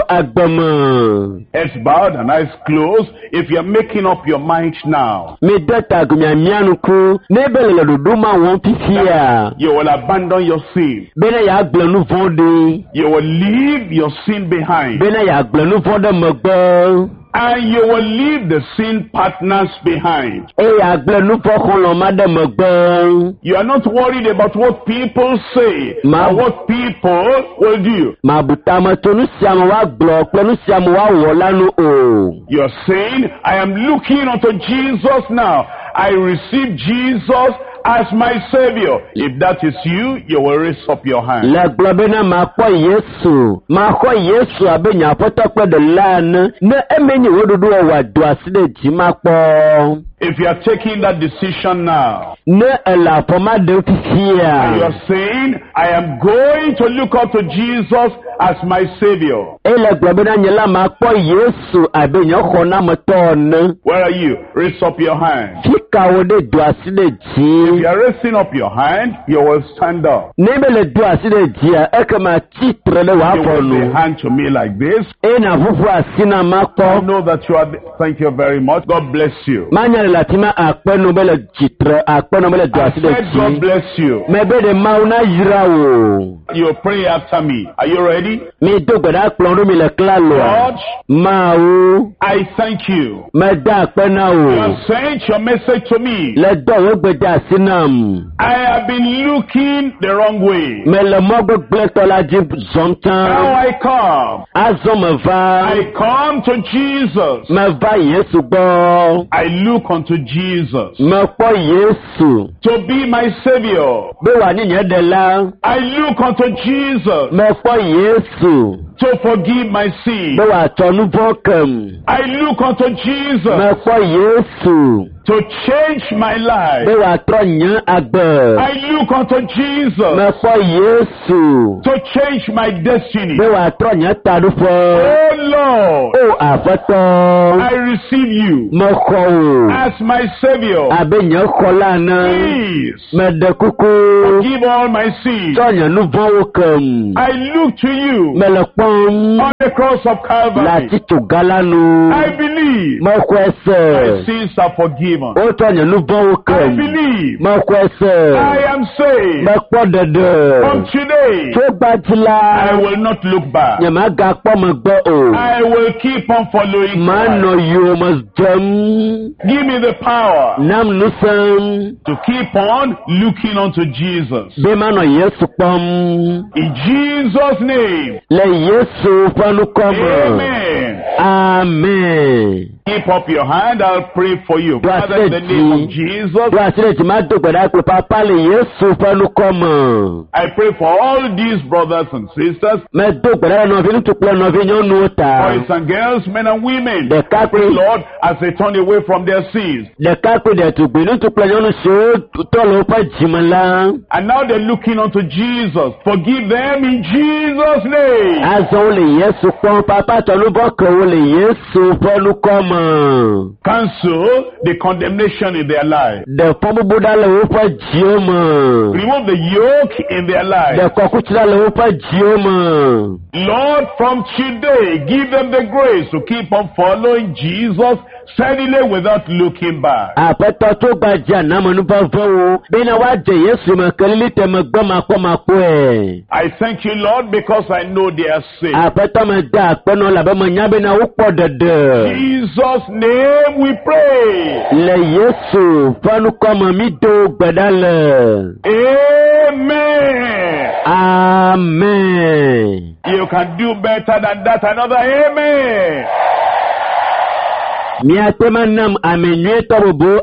agbama. Heads bowed and eyes closed. If you're making up your mind now, Mi deta gumia mianuku. Nebele duduma won fifia. you will abandon your sin. Bena ya glenu vonde. You will leave your sin behind. Bena ya glenu vonde megbe. And you will leave the sin partners behind. E ya glenu fokolo made megbe. You are not worried about what people say Ma- or what people will do. Mabutama tonu siamu wa glo plenu siamu wa wolanu o. You are saying, I am looking unto Jesus now. I receive Jesus as my Savior. If that is you, you will raise up your hand. Le globena ma kwa Yesu. Ma kwa Yesu abenya potokwe de lan. Ne emenyi wodudu wa duaside jima po. If you are taking that decision now, Ne ela poma de and you fia. are saying, I am going to look up to Jesus as my Savior. Ele gbe na nyela ma po Yesu abe nyo khona moto ne. Where are you? Raise up your hand. Fika wo de do aside If ji. you are raising up your hand, you will stand up. Ne be le do aside ji a e kama titre le wa You fo will say nu. hand to me like this. E na fufu asina ma I ko. know that you are. Thank you very much. God bless you. Manya latima akpenu be le titre akpenu be le do I aside said God ji. bless you. Me be de mauna yira wo. You pray after me. Are you ready? Mi do gbada kplɔnu mi le klalo. God, Mawu. I thank you. Me da akpena You o. have sent your message to me. Le dɔ wo gbede asi nam. I have been looking the wrong way. Me le mɔ gbegblẽ tɔ la dzi zɔm Now tán. I come. Azɔ me va. I come to Jesus. Me va Yesu gbɔ. I look unto Jesus Me kpɔ Yesu. to be my Savior. Be wòa nye nye ɖela. I look unto Jesus Me kpɔ Yesu. to forgive my sin. Be wòa tsɔ nu vɔ kem. I look unto Jesus Me kpɔ Yesu. to change my Be life. wòa trɔ nye agbe. I look unto Me Jesus kpɔ Yesu. to change my destiny. Be wòa trɔ nye taɖoƒe. Oh Lord, O aƒetɔ. I receive you Me xɔ o. as my Savior. Abe nye xɔla ene. Please Me ɖe kuku. forgive all my sins. Tsɔ nye nu vɔ̃wo kem. I look to you Me le kpɔm. on the cross of Le Calvary. atitsoga la nu. I believe Mexɔe my se. sins are forgiven. Wotsɔ nye nu vɔ̃wo I kem. believe Mexɔe se. I am saved. Mekpɔ ɖeɖe. From today, Tso gbadzi I la. will not look back. Nye magakpɔ megbe o. I will keep on following Manɔ Christ. yiwo me dzem. Give me the power Nam nusẽm. to keep on looking unto Jesus. Be manɔ Yesu kpɔm. In Jesus' name, Le Yesu ƒe nukɔme. amen. Amen. Keep up your hand, I'll pray for you. Father, in the name of Jesus, Do asi le dzi ma do gbe ɖa kple papa le Yesu ƒe nukɔme. I pray for all these brothers and sisters, Me do gbe ɖa nɔvi ŋutsu kple nɔvi nyɔnuwo ta. boys and girls, men and women. I Ɖekakpui pray, Lord, as they turn away from their sins. ɖekakpui ɖetugbi ŋutsu kple nyɔnu siwo tɔ le woƒe dzime la. And now they're looking unto Jesus. Forgive them in Jesus' name. Azɔ wo le Yesu kpɔm papa tɔ nu vɔ ke wo le Yesu ƒe nukɔme. Cancel the condemnation in their life. Ɖe fɔ bubu ɖa le woƒe dziwo me. Remove the yoke in their life. Ɖe kɔkuti ɖa le woƒe dziwo me. Lord, from today, give them the grace to keep on following Jesus steadily without looking back. Aƒetɔ tso gbadzia namenuvevɔwo bena woadze Yesu me kelili te megbe makpɔmakpɔe. I thank you, Lord, because I know they are saved. Aƒetɔ me de akpenɔ labe menya bena wokpɔ ɖeɖe. Jesus' name we pray. Le Yesu ƒe nukɔme mi do gbe ɖa le. Amen. Amen. You can do better than that. Another amen. Miate manam ame nyuietɔ bubu.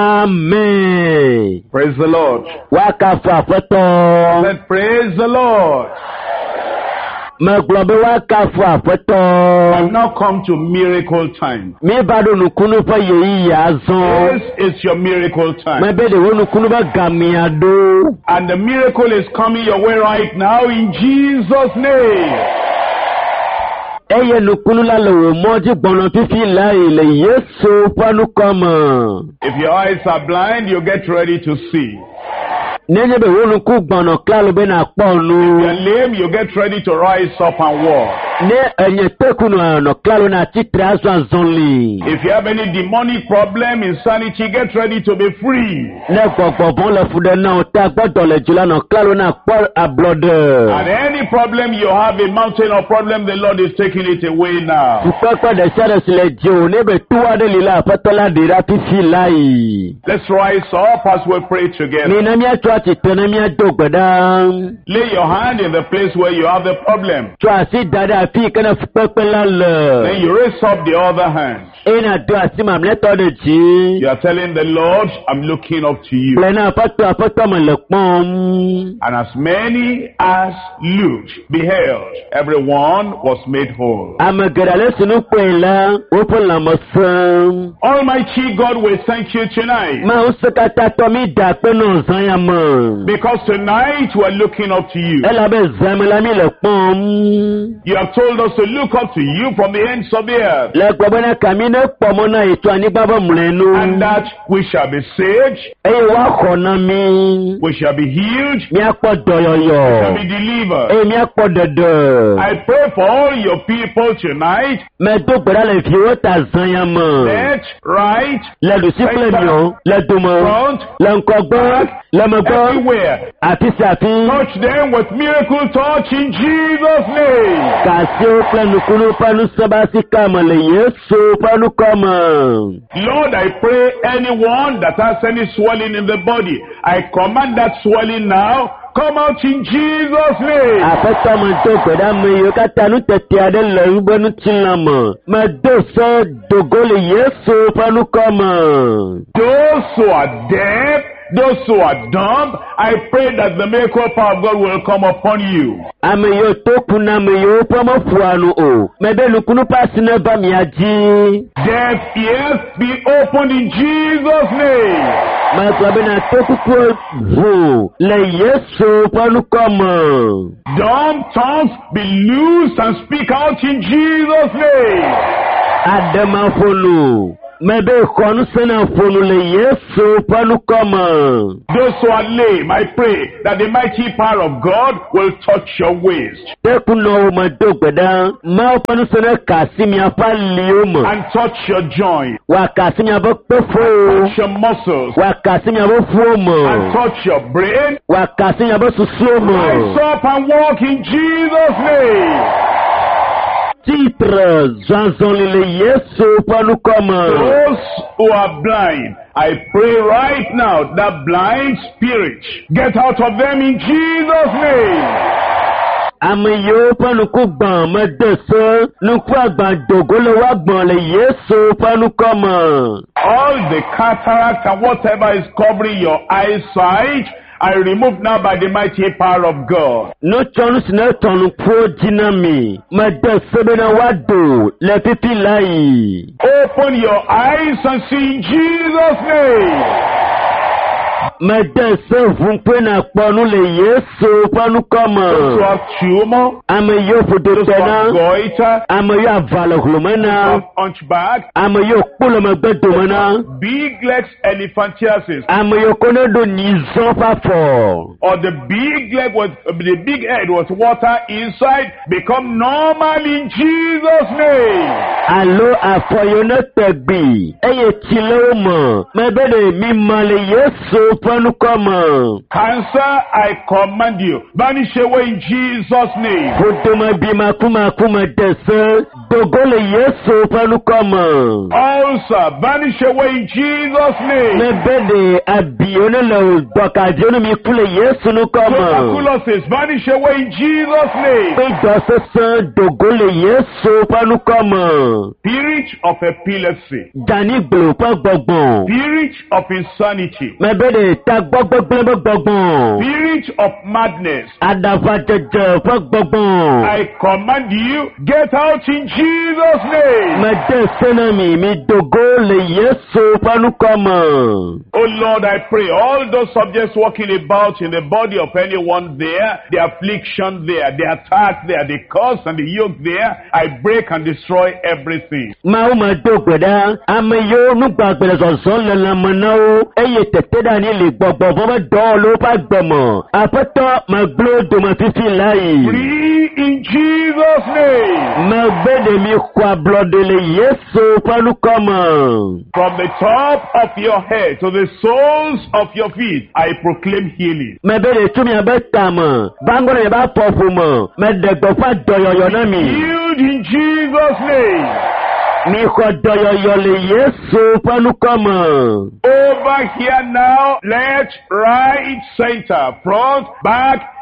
Amen. Praise the Lord. Wakafu I aƒetɔ. said, praise the Lord. Megblɔ be wakafu I've aƒetɔ. now come to miracle time. Mi va ɖo nukunu ƒe yeyiyi azɔ. This is your miracle time. Mebe ɖewo nukunu be gamea ɖo. And the miracle is coming your way right now in Jesus' name. Eye nukunu la le wò mɔ dzi gbɔnɔ fifi la yi le Yesu ƒe nukɔme. If your eyes are blind, you get ready to see. Nenye be wo nuku gbɔnɔ klalo be na kpɔ If nu. you're lame, you get ready to rise up and walk. Ne enye tekunu nɔ klalo na tsitre azɔ azɔli. If you have any demonic problem, insanity, get ready to be free. Ne gbɔgbɔbɔ le fu ɖe na o ta gbɔdɔ le dzi la nɔ klalo na kpɔ And ablɔɖe. any problem you have, a mountain or problem, the Lord is taking it away now. Tukpekpe ɖe sia ɖe si le dzi o ne be tu aɖe li la aƒetɔ la ɖe ɖa fifi la yi. Let's rise up as we pray together. Mi ne miatsɔ atsitre ne miado gbe ɖa. Lay your hand in the place where you have the problem. Tsɔ asi da ɖe afi kana fukpe la le. Then you raise up the other hand. Ena do asima mleto de ji. You are telling the Lord, I'm looking up to you. Plena apato apato me le pom. And as many as looked, beheld, everyone was made whole. Amagara sunu kwela, open la mosam. Almighty God, we thank you tonight. Ma usakata to mi da pe no zanya mo. Because tonight we are looking up to you. Ela be zamela mi le pom. You have told us to look up to you from the ends of the earth. Le gbona kamine pomona eto ani baba mlenu. And that we shall be saved. E wa khona mi. We shall be healed. Mi apo doyoyo. We shall be delivered. E mi apo dodo. I pray for all your people tonight. Me do gbara le fi o ta zanya mo. Left, right, Le du siple mi o. Le du mo. front, Le nkogbo. Le mo gbo. everywhere. Ati safi. Touch them with miracle touch in Jesus' name. Kasi o planu kunu panu sabasi kama le Yesu panu kama. Lord, I pray anyone that has any swelling in the body, I command that swelling now, come out in Jesus' name. Afeta mo to gbeda mi yo kata nu tete ade le rubo nu tilamo. Ma do so dogo le Yesu panu kama. Those who are deaf, those who are dumb, I pray that the miracle power of God will come upon you. Ame yo to kuna me yo pomo fuanu o. Me be lukunu pasi na ba mi aji. Deaf ears be opened in Jesus' name. Ma klabe na to kuku vu le Yesu panu kama. Dumb tongues be loosed and speak out in Jesus' name. Adama fonu. Mebe konu sena fonu le Yesu panu kama. Those who are lame, I pray that the mighty power of God will touch your waist. Tekuno ma do gbeda. Ma panu sena kasimi afa lioma. And touch your joint. Wa kasimi abo pefo. Touch your muscles. Wa kasimi abo And fuomo. touch your brain. Wa kasimi abo susumo. Rise up and walk in Jesus' name. Titre Janson le Yesu panu kama. Those who are blind, I pray right now that blind spirit, get out of them in Jesus' name. Ame yo panu ku gban me dese. Nuku agban dogo le wa gban le Yesu panu kama. All the cataract and whatever is covering your eyesight, I remove now by the mighty power of God. No chonu sine tonu po jinami. Me dese be na wado le pipi lai. Open your eyes and see in Jesus' name. Me dese vunpe na ponu le Yesu panu Those who kama. have tumor, Ame yo fudo those who have tena. goiter, Ame yo avale those who glumena. have hunchback, Ame yo kpulo me gbedomena. big legs, elephantiasis, Ame yo kone do nizon fafo. or the big leg with the big head with water inside, become normal in Jesus' name. Alo afoyo ne tegbi. Eye chile o mo. Mebe de mi male Yesu panu kama. Cancer, I command you, vanish away in Jesus' name. Fuduma bima kuma kuma dese. Dogole Yesu panu kama. Ulcer, vanish away in Jesus' name. Mebe de abiyone le dokajonu mi kule Yesu nu kama. Tuberculosis, vanish away in Jesus' name. Pe dose dogole Yesu panu kama. Spirit of epilepsy, Dani glo pa gbọgbọn. spirit of insanity, Mebe de ta gbọgbọgbọ gbọgbọn. spirit of madness, Adava jẹjẹ pa gbọgbọn. I command you, get out in Jesus' name. Mede senami mi dogo le Yesu panu kama. Oh Lord, I pray all those subjects walking about in the body of anyone there, the affliction there, the attack there, the curse and the yoke there, I break and destroy everything. Ma o ma do gbẹ̀dá. Ame yo nugba gbẹ̀dẹ̀ sọ̀sọ̀ le lamọ na o. Eye tètè dání le gbọ̀gbọ̀ fún bẹ dọ̀ ló bá gbẹ̀mọ̀. Àpẹtọ ma gblo dòmọ̀ fífi láyì. Free in Jesus' name. Ma gbẹ̀dẹ̀ mi kwa blọ̀dẹ̀ le Yesu panu kama. From the top of your head to the soles of your feet, I proclaim healing. Mẹ bẹ̀rẹ̀ túnmí abẹ́ tàmọ̀. Bángọ̀rọ̀ yẹn bá pọ̀ fún mọ̀. Mẹ dẹ̀gbọ̀ fà dọ̀yọ̀yọ̀ náà mi. Healed in Jesus' name. Mi kọ dọ̀yọ̀yọ̀ le Yesu panu kama. Over here now, left, right, center, front, back,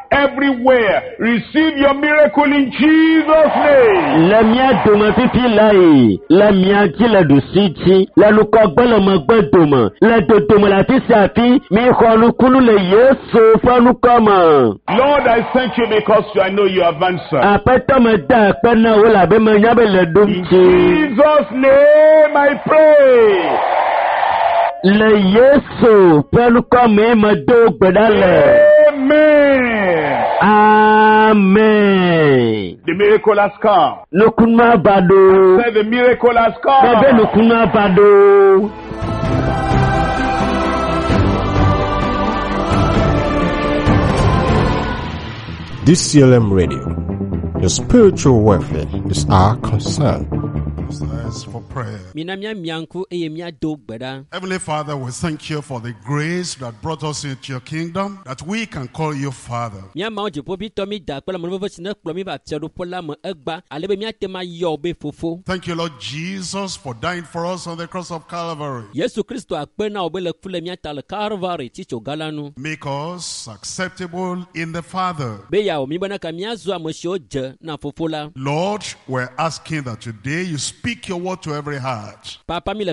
everywhere. Receive your miracle in Jesus' name. La mia doma fifi lai, la mia jila du siti, la luka bala magbadoma, la dodoma la fisafi, mi khonu kunu le Yesu fanu kama. Lord, I thank you because I know you have answered. Apata mada pana wala be manyabe le In dumchi. Jesus' name I pray. Le Yesu fanu kama mado gbadale. Amen. Amen. The miracle has come. Nukunma bado. Say the miracle has Bebe come. nukunma bado. D C L M Radio, your spiritual welfare is our concern. As for prayer. Heavenly Father, we thank you for the grace that brought us into your kingdom, that we can call you Father. Thank you, Lord Jesus, for dying for us on the cross of Calvary. Make us acceptable in the Father. Lord, we're asking that today you speak your word to every heart. And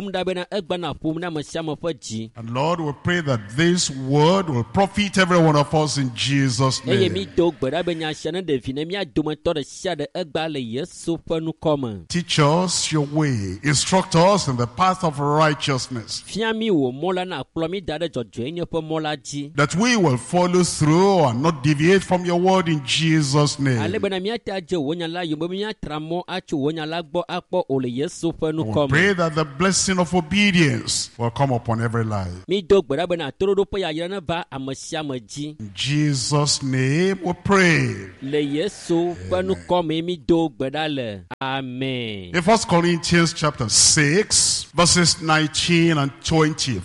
Lord, we pray that this word will profit every one of us in Jesus' name. Teach us your way. Instruct us in the path of righteousness. That we will follow through and not deviate from your word in Jesus' name. We pray that the blessing of obedience will come upon every life. In Jesus' name we pray. Amen. In First Corinthians chapter six, verses nineteen and twenty.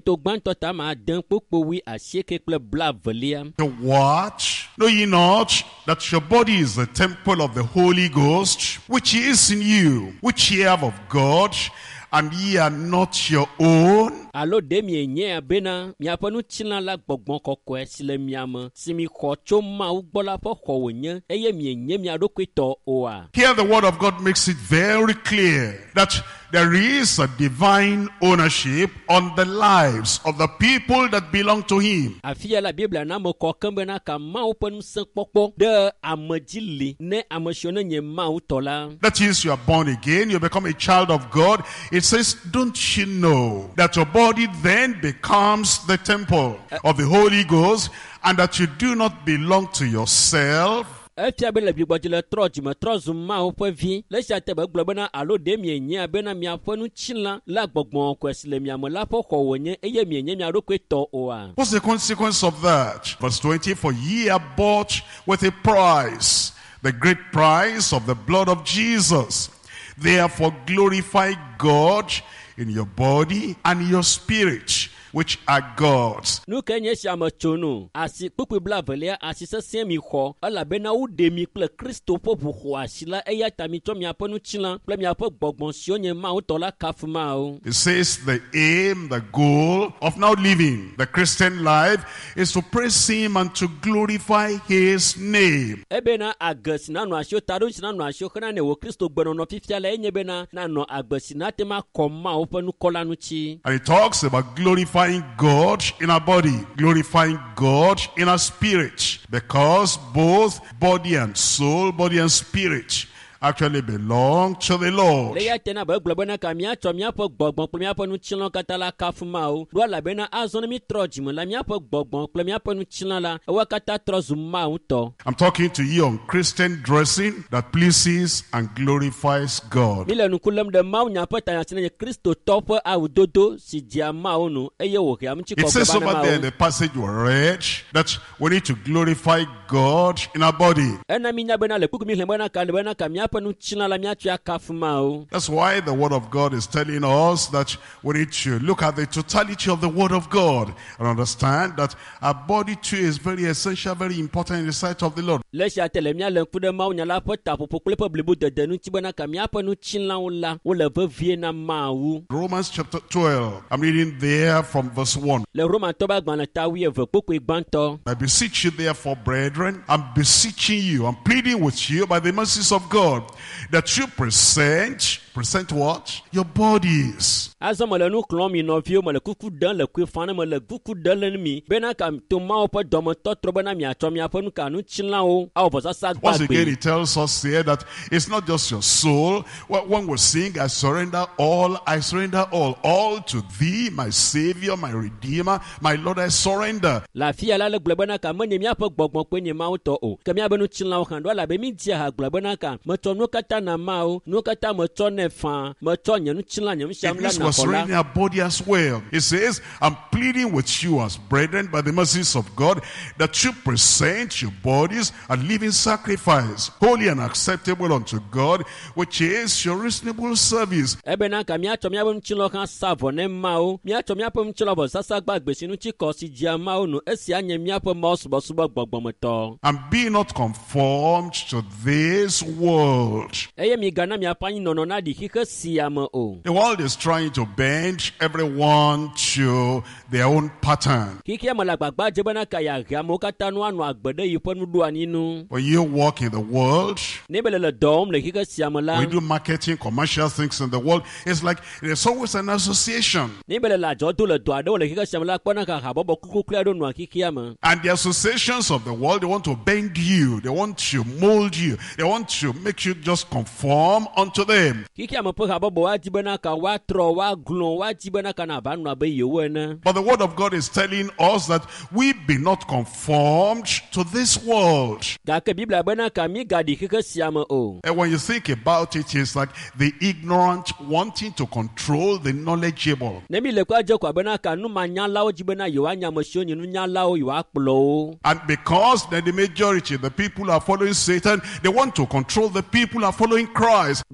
To watch, know ye not that your body is the temple of the Holy Ghost, which is in you, which ye have of God, and ye are not your own? Alo demi nye bena mi apanu china la gbogbon kokwe sile miama simi kho choma ugbola po khownye eye mi nye mi adokweto oa. Here the word of God makes it very clear that there is a divine ownership on the lives of the people that belong to him. Afia la Bible na mo kokembe na ka ma opanu sen popo de amajili ne amashone nye ma utola. That is, you are born again, you become a child of God. It says, don't you know that your body then becomes the temple of the Holy Ghost, and that you do not belong to yourself? Efia bele bigbojile troji me trozu ma opo vi le chate be globena alo de mi enya be na mi afonu chinla la gbogbon kwesile mi amola po khowonye eye mi enya mi adokweto oa. What's the consequence of that? Verse twenty, for ye are bought with a price, the great price of the blood of Jesus. Therefore glorify God in your body and your spirit, which are God's. Nu kenye shama chono asi pupu blavelia asi se semi kho ala bena u demi ple Kristo po bu kho asila eya tami to mi aponu chila ple mi apo gbogbon si onye ma o tola kafuma o. It says the aim, the goal of now living the Christian life is to praise him and to glorify his name. Ebena agas na no asho taru na no asho kana ne wo Kristo gbeno no fifia la enye bena na no agbasi na tema koma openu kola nu chi. And it talks about glorifying God in our body, glorifying God in our spirit, because both body and soul, body and spirit actually belong to the Lord. I'm talking to you on Christian dressing that pleases and glorifies God. It says over there in the passage we read that we need to glorify God in our body. That's why the Word of God is telling us that we need to look at the totality of the Word of God and understand that our body too is very essential, very important in the sight of the Lord. Romans chapter twelve, I'm reading there from verse one. I beseech you therefore, brethren, I'm beseeching you, I'm pleading with you by the mercies of God, that you present, present what? Your bodies. As a malanu clom in of you, Malakuku dun, the quick fanum, the Guku dullen me, Benakam to Maupa Domato Trobanamia, Tomia Ponukanu Chilao, out of a Once again, it tells us here that it's not just your soul. When we sing, I surrender all, I surrender all, all to thee, my Savior, my Redeemer, my Lord, I surrender. La fia la Glabanaka, Monimia Bog when you mount o, Kamiabanu Chilao, and Walla Bemitia, Glabanaka, Motonokatana Mao, Nokata Motone Fan, Motonia, Chilanum, It was surrendering our body as well. It says, I'm pleading with you as brethren by the mercies of God that you present your bodies a living sacrifice, holy and acceptable unto God, which is your reasonable service. Ebenaka miato miabum chiloka savo ne mao, miato miapum chilobo sasagba gbesinu chikosi jiamao no esianye miapo mos bosuba gbogbomoto. And be not conformed to this world. Eye mi gana miapani nono na di hike siamo o. The world is trying to bend everyone to their own pattern. Hike malagbagba jebenaka ya gamo katanu anu agbede yiponu duaninu. When you walk in the world, Nebele le dom le hike siamola. we do marketing, commercial things in the world. It's like there's always an association. Nebele la jodo le doado le hike siamola kwana ka habobo kukuklado no akikiama. And the associations of the world, they want to bend you. They want to mold you. They want to make you just conform unto them. Kiki amapo habobo wa jibenaka wa tro wa glon wa jibenaka na banu abe yowena. But the Word of God is telling us that we be not conformed to this world. Gake Biblia benaka mi gadi hike siamo o. And when you think about it, it's like the ignorant wanting to control the knowledgeable. Nemi le kwa je kwa benaka nu manyala o jibena yo anya mosho nu nyala o yo akplo. And because the, the majority, the people are following Satan, they want to control the people who are following Christ.